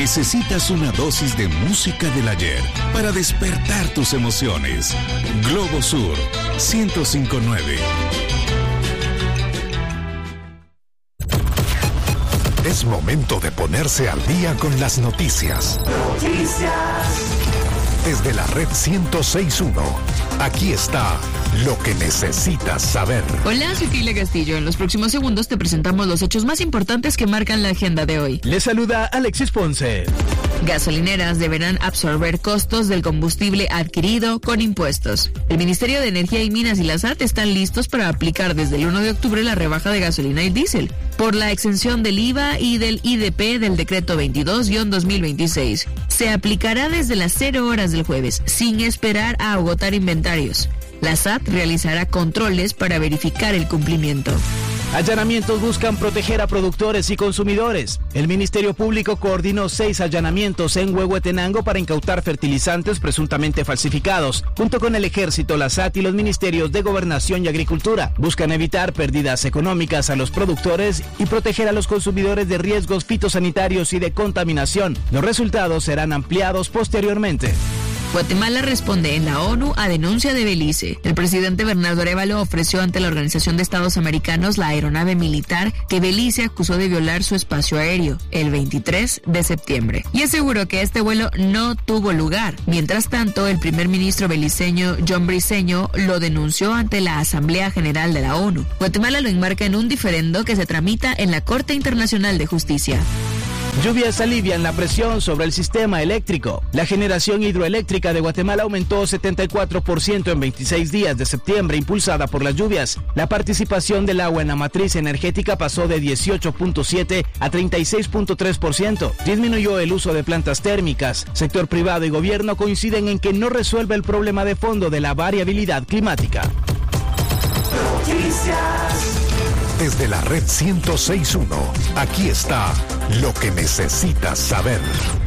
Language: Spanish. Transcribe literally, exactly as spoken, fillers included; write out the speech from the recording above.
¿Necesitas una dosis de música del ayer para despertar tus emociones? Globo Sur ciento cinco punto nueve. Es momento de ponerse al día con las noticias. Noticias. Desde la red ciento seis punto uno, aquí está lo que necesitas saber. Hola, soy Keila Castillo. En los próximos segundos te presentamos los hechos más importantes que marcan la agenda de hoy. Les saluda Alexis Ponce. Gasolineras deberán absorber costos del combustible adquirido con impuestos. El Ministerio de Energía y Minas y la S A T están listos para aplicar desde el primero de octubre la rebaja de gasolina y diésel por la exención del I V A y del I D P del decreto veintidós guión dos mil veintiséis. Se aplicará desde las cero horas del jueves, sin esperar a agotar inventarios. La S A T realizará controles para verificar el cumplimiento. Allanamientos buscan proteger a productores y consumidores. El Ministerio Público coordinó seis allanamientos en Huehuetenango para incautar fertilizantes presuntamente falsificados. Junto con el Ejército, la S A T y los Ministerios de Gobernación y Agricultura buscan evitar pérdidas económicas a los productores y proteger a los consumidores de riesgos fitosanitarios y de contaminación. Los resultados serán ampliados posteriormente. Guatemala responde en la ONU a denuncia de Belice. El presidente Bernardo Arévalo ofreció ante la Organización de Estados Americanos la aeronave militar que Belice acusó de violar su espacio aéreo el veintitrés de septiembre y aseguró que este vuelo no tuvo lugar. Mientras tanto, el primer ministro beliceño John Briceño lo denunció ante la Asamblea General de la ONU. Guatemala lo enmarca en un diferendo que se tramita en la Corte Internacional de Justicia. Lluvias alivian la presión sobre el sistema eléctrico. La generación hidroeléctrica de Guatemala aumentó setenta y cuatro por ciento en veintiséis días de septiembre, impulsada por las lluvias. La participación del agua en la matriz energética pasó de dieciocho punto siete a treinta y seis punto tres por ciento. Disminuyó el uso de plantas térmicas. Sector privado y gobierno coinciden en que no resuelve el problema de fondo de la variabilidad climática. Noticias. Desde la red ciento seis punto uno, aquí está lo que necesitas saber.